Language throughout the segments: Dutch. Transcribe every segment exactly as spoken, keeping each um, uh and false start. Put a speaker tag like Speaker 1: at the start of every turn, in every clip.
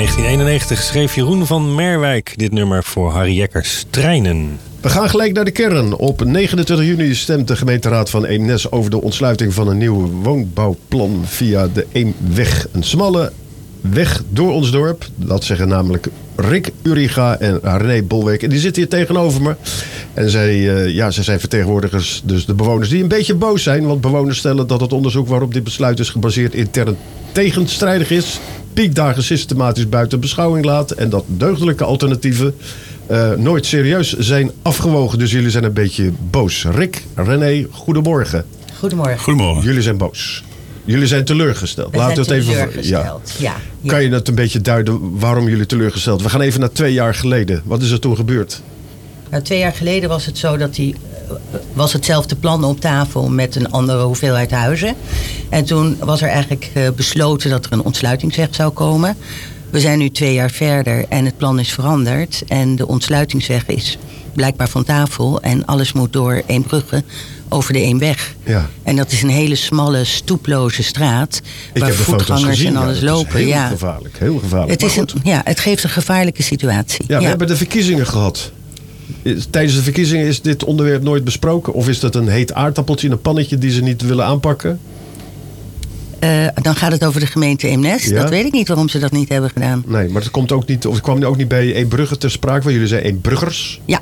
Speaker 1: negentien eenennegentig schreef Jeroen van Merwijk dit nummer voor Harry Jekkers, Treinen.
Speaker 2: We gaan gelijk naar de kern. Op negenentwintig juni stemt de gemeenteraad van Eemnes over de ontsluiting van een nieuw woonbouwplan via de Eemweg. Een smalle weg door ons dorp. Dat zeggen namelijk Rick Uriga en René Bolwijk. En die zitten hier tegenover me. En zij, uh, ja, zij zijn vertegenwoordigers, dus de bewoners die een beetje boos zijn. Want bewoners stellen dat het onderzoek waarop dit besluit is gebaseerd intern tegenstrijdig is. Piekdagen systematisch buiten beschouwing laat. En dat deugdelijke alternatieven uh, nooit serieus zijn afgewogen. Dus jullie zijn een beetje boos. Rick, René, goedemorgen.
Speaker 3: Goedemorgen.
Speaker 4: Goedemorgen.
Speaker 2: Jullie zijn boos. Jullie zijn teleurgesteld.
Speaker 3: We
Speaker 2: Laten
Speaker 3: zijn
Speaker 2: we het even.
Speaker 3: teleurgesteld. Ja. Ja, ja.
Speaker 2: Kan je het een beetje duiden waarom jullie teleurgesteld? We gaan even naar twee jaar geleden. Wat is er toen gebeurd?
Speaker 3: Nou, twee jaar geleden was het zo dat die, uh, was hetzelfde plan op tafel met een andere hoeveelheid huizen. En toen was er eigenlijk uh, besloten dat er een ontsluitingsweg zou komen. We zijn nu twee jaar verder en het plan is veranderd. En de ontsluitingsweg is blijkbaar van tafel. En alles moet door Eembrugge over de Eemweg. Ja. En dat is een hele smalle, stoeploze straat.
Speaker 2: Ik
Speaker 3: waar
Speaker 2: heb de
Speaker 3: voetgangers
Speaker 2: foto's gezien,
Speaker 3: en alles
Speaker 2: ja,
Speaker 3: lopen.
Speaker 2: Heel
Speaker 3: ja.
Speaker 2: gevaarlijk, heel gevaarlijk.
Speaker 3: Het, is een, ja, het geeft een gevaarlijke situatie.
Speaker 2: Ja, we
Speaker 3: ja.
Speaker 2: hebben de verkiezingen gehad. Tijdens de verkiezingen is dit onderwerp nooit besproken? Of is dat een heet aardappeltje in een pannetje die ze niet willen aanpakken?
Speaker 3: Uh, dan gaat het over de gemeente Eemnes. Ja? Dat weet ik niet waarom ze dat niet hebben gedaan.
Speaker 2: Nee, maar het komt ook niet, of het kwam ook niet bij Eembrugge ter sprake, want jullie zijn Eembruggers.
Speaker 3: Ja.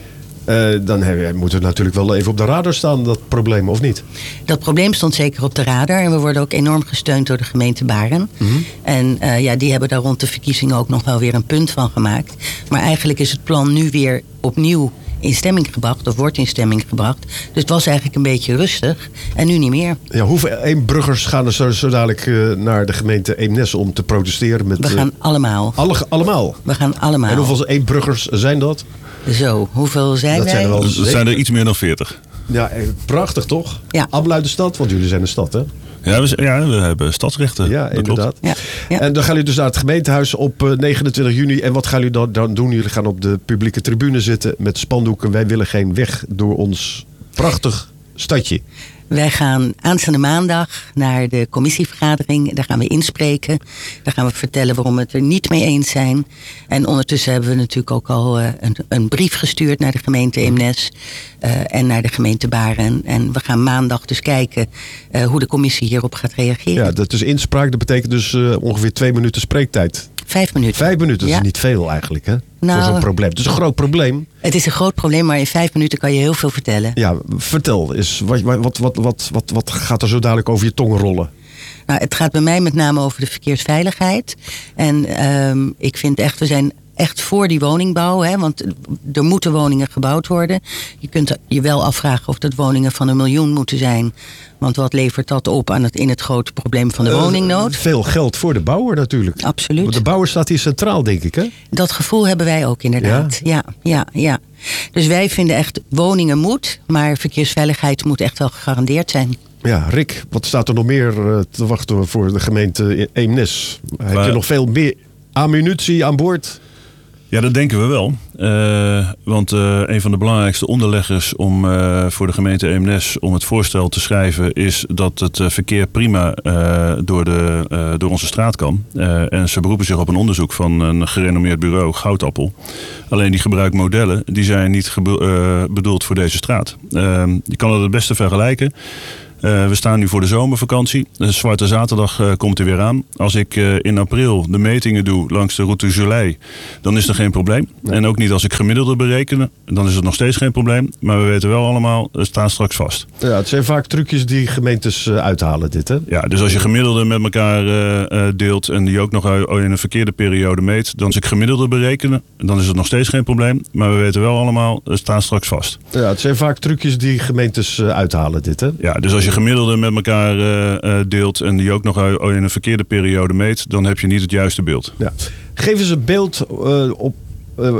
Speaker 2: Uh, dan hebben, moeten we natuurlijk wel even op de radar staan, dat probleem, of niet?
Speaker 3: Dat probleem stond zeker op de radar. En we worden ook enorm gesteund door de gemeente Baren. Mm-hmm. En uh, ja, die hebben daar rond de verkiezingen ook nog wel weer een punt van gemaakt. Maar eigenlijk is het plan nu weer opnieuw in stemming gebracht, of wordt in stemming gebracht. Dus het was eigenlijk een beetje rustig. En nu niet meer.
Speaker 2: Ja, hoeveel Eembruggers gaan er zo, zo dadelijk uh, naar de gemeente Eemnes om te protesteren? Met,
Speaker 3: we gaan uh, allemaal.
Speaker 2: Alle, allemaal?
Speaker 3: We gaan allemaal.
Speaker 2: En hoeveel Eembruggers zijn dat?
Speaker 3: Zo, hoeveel zijn
Speaker 2: dat
Speaker 3: wij?
Speaker 2: Zijn er, wel
Speaker 4: dat zijn er iets meer dan veertig.
Speaker 2: Ja, prachtig toch?
Speaker 3: Ja.
Speaker 2: Abluit de stad, want jullie zijn een stad, hè?
Speaker 4: Ja, we, ja, we hebben stadsrechten.
Speaker 2: Ja,
Speaker 4: dat
Speaker 2: inderdaad.
Speaker 3: Ja, ja.
Speaker 2: En dan gaan jullie dus naar het gemeentehuis op uh, negenentwintig juni. En wat gaan jullie dan, dan doen? Jullie gaan op de publieke tribune zitten met spandoeken. Wij willen geen weg door ons prachtig stadje.
Speaker 3: Wij gaan aanstaande maandag naar de commissievergadering. Daar gaan we inspreken. Daar gaan we vertellen waarom we het er niet mee eens zijn. En ondertussen hebben we natuurlijk ook al uh, een, een brief gestuurd naar de gemeente Eemnes. Uh, en naar de gemeente Baren. En we gaan maandag dus kijken uh, hoe de commissie hierop gaat reageren.
Speaker 2: Ja, dat is inspraak. Dat betekent dus uh, ongeveer twee minuten spreektijd.
Speaker 3: Vijf minuten.
Speaker 2: Vijf minuten, dat
Speaker 3: ja.
Speaker 2: is niet veel eigenlijk, hè?
Speaker 3: Nou,
Speaker 2: voor zo'n probleem. Het is een groot probleem.
Speaker 3: Het is een groot probleem, maar in vijf minuten kan je heel veel vertellen.
Speaker 2: Ja, vertel eens. Wat, wat, wat, wat, wat, wat gaat er zo dadelijk over je tong rollen?
Speaker 3: Nou, het gaat bij mij met name over de verkeersveiligheid. En um, ik vind echt, we zijn echt voor die woningbouw. Hè, want er moeten woningen gebouwd worden. Je kunt je wel afvragen of dat woningen van een miljoen moeten zijn. Want wat levert dat op aan het, in het grote probleem van de uh, woningnood?
Speaker 2: Veel geld voor de bouwer natuurlijk.
Speaker 3: Absoluut.
Speaker 2: Want de bouwer staat hier centraal, denk ik, hè?
Speaker 3: Dat gevoel hebben wij ook inderdaad. Ja, ja, ja. ja. Dus wij vinden echt, woningen moet, maar verkeersveiligheid moet echt wel gegarandeerd zijn.
Speaker 2: Ja, Rick, wat staat er nog meer uh, te wachten voor de gemeente Eemnes? Maar... Heb je nog veel meer ammunitie aan boord?
Speaker 4: Ja, dat denken we wel. Uh, want uh, een van de belangrijkste onderleggers om, uh, voor de gemeente Eemnes om het voorstel te schrijven is dat het uh, verkeer prima uh, door, de, uh, door onze straat kan. Uh, en ze beroepen zich op een onderzoek van een gerenommeerd bureau, Goudappel. Alleen die gebruikmodellen die zijn niet gebe- uh, bedoeld voor deze straat. Uh, je kan het het beste vergelijken. Uh, we staan nu voor de zomervakantie. De Zwarte Zaterdag uh, komt er weer aan. Als ik uh, in april de metingen doe langs de route Jolie, dan is er geen probleem. Nee. En ook niet als ik gemiddelde berekenen, dan is het nog steeds geen probleem. Maar we weten wel allemaal, het staat straks vast.
Speaker 2: Ja, het zijn vaak trucjes die gemeentes uh, uithalen, dit, hè?
Speaker 4: Ja, dus als je gemiddelde met elkaar uh, uh, deelt en die ook nog in een verkeerde periode meet, dan als ik gemiddelde berekenen, dan is het nog steeds geen probleem. Maar we weten wel allemaal, het staat straks vast.
Speaker 2: Ja, het zijn vaak trucjes die gemeentes uh, uithalen, dit, hè?
Speaker 4: Ja, dus als je gemiddelde met elkaar uh, deelt en die ook nog in een verkeerde periode meet, dan heb je niet het juiste beeld.
Speaker 2: Ja. Geef eens een beeld uh, op